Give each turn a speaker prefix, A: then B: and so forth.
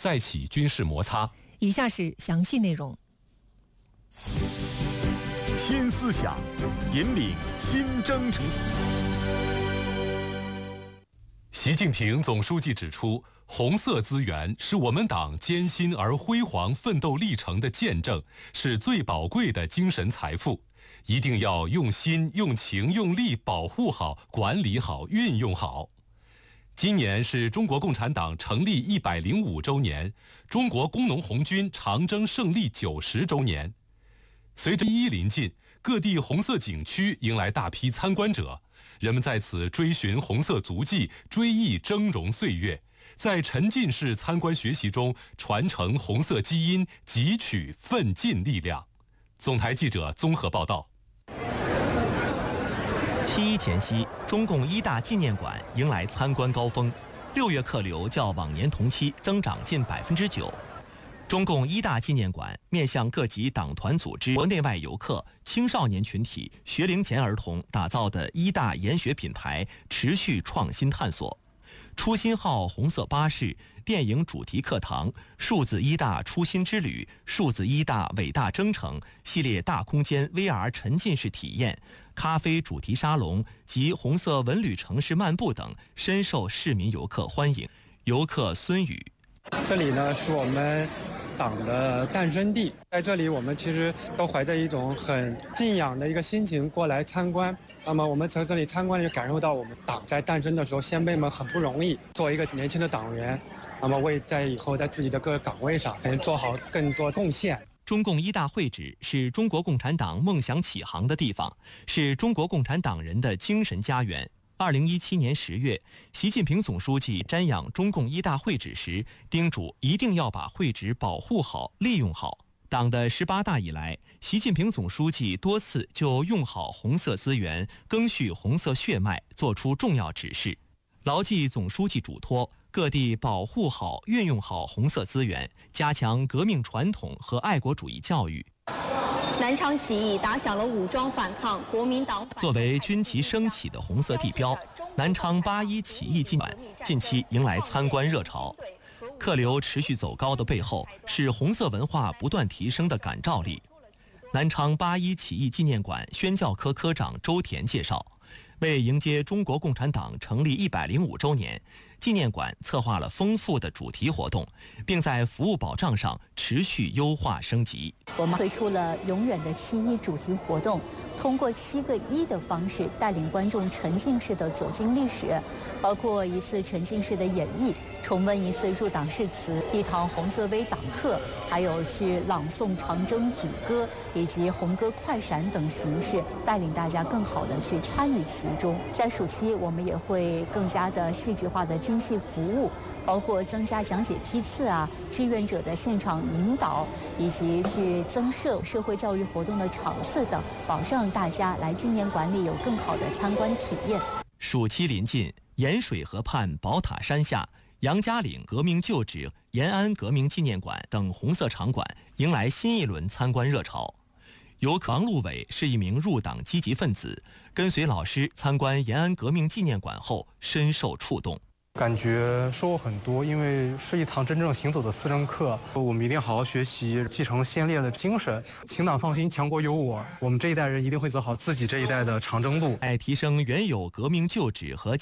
A: 再起军事摩擦。
B: 以下是详细内容。
C: 新思想，引领新征程。
A: 习近平总书记指出，红色资源是我们党艰辛而辉煌奋斗历程的见证，是最宝贵的精神财富，一定要用心、用情、用力保护好、管理好、运用好。今年是中国共产党成立105周年，中国工农红军长征胜利90周年。随着1·1临近，各地红色景区迎来大批参观者，人们在此追寻红色足迹，追忆峥嵘岁月，在沉浸式参观学习中传承红色基因，汲取奋进力量。总台记者综合报道。
D: 7·1前夕，中共一大纪念馆迎来参观高峰，6月客流较往年同期增长近9%。中共一大纪念馆面向各级党团组织、国内外游客、青少年群体、学龄前儿童打造的一大研学品牌持续创新探索。初心号红色巴士、电影主题课堂、数字一大初心之旅、数字一大伟大征程系列大空间 VR 沉浸式体验、咖啡主题沙龙及红色文旅城市漫步等深受市民游客欢迎。游客孙宇：
E: 这里呢是我们党的诞生地，在这里我们其实都怀着一种很敬仰的一个心情过来参观。那么我们从这里参观就感受到我们党在诞生的时候，先辈们很不容易，作为一个年轻的党员，那么为在以后在自己的各个岗位上能做好更多贡献。
D: 中共一大会址是中国共产党梦想起航的地方，是中国共产党人的精神家园。2017年10月，习近平总书记瞻仰中共一大会址时，叮嘱一定要把会址保护好、利用好。党的18大以来，习近平总书记多次就用好红色资源、赓续红色血脉作出重要指示，牢记总书记嘱托，各地保护好、运用好红色资源，加强革命传统和爱国主义教育。
F: 南昌起义打响了武装反抗国民党。
D: 作为军旗升起的红色地标，南昌8·1起义纪念馆近期迎来参观热潮。客流持续走高的背后，是红色文化不断提升的感召力。南昌8·1起义纪念馆宣教科科长周田介绍，为迎接中国共产党成立105周年，纪念馆策划了丰富的主题活动，并在服务保障上持续优化升级。
G: 我们推出了永远的7·1主题活动，通过7个1的方式带领观众沉浸式的走进历史，包括一次沉浸式的演绎，重温一次入党誓词，一堂红色微党课，还有去朗诵长征组歌以及红歌快闪等形式，带领大家更好的去参与其中。在暑期，我们也会更加的细致化的精细服务，包括增加讲解批次啊、志愿者的现场引导，以及去增设社会教育活动的场次等，保障大家来纪念馆里有更好的参观体验。
D: 暑期临近，盐水河畔宝塔山下、杨家岭革命旧址、延安革命纪念馆等红色场馆迎来新一轮参观热潮。游客王路伟是一名入党积极分子，跟随老师参观延安革命纪念馆后深受触动。
H: 感觉收获很多，因为是一堂真正行走的思政课，我们一定好好学习，继承先烈的精神。请党放心，强国有我，我们这一代人一定会走好自己这一代的长征路。
D: 在提升原有革命旧址和